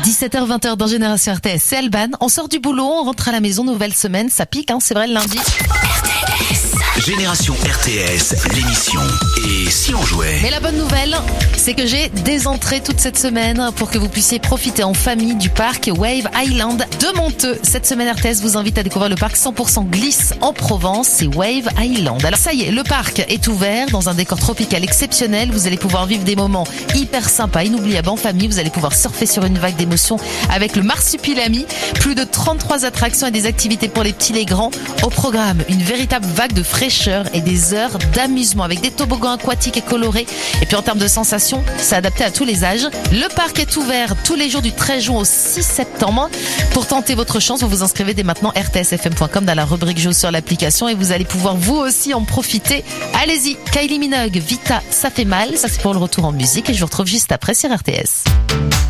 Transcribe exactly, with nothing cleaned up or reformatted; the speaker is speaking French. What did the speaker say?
dix-sept heures vingt dans Génération R T S, c'est Alban. On sort du boulot, on rentre à la maison, nouvelle semaine, ça pique, hein, c'est vrai le lundi. Génération R T S, l'émission. Et si on jouait? Mais la bonne nouvelle, c'est que j'ai des entrées toute cette semaine pour que vous puissiez profiter en famille du parc Wave Island de Monteux. Cette semaine, R T S vous invite à découvrir le parc cent pour cent glisse en Provence, c'est Wave Island. Alors ça y est, le parc est ouvert dans un décor tropical exceptionnel. Vous allez pouvoir vivre des moments hyper sympas, inoubliables en famille. Vous allez pouvoir surfer sur une vague d'émotions avec le Marsupilami. Plus de trente-trois attractions et des activités pour les petits et les grands. Au programme, une véritable vague de fraîcheur et des heures d'amusement avec des toboggans aquatiques et colorés. Et puis en termes de sensations, c'est adapté à tous les âges. Le parc est ouvert tous les jours du treize juin au six septembre. Pour tenter votre chance, vous vous inscrivez dès maintenant r t s f m point com dans la rubrique jeux sur l'application et vous allez pouvoir vous aussi en profiter. Allez-y, Kylie Minogue, Vita, ça fait mal. Ça c'est pour le retour en musique et je vous retrouve juste après sur R T S.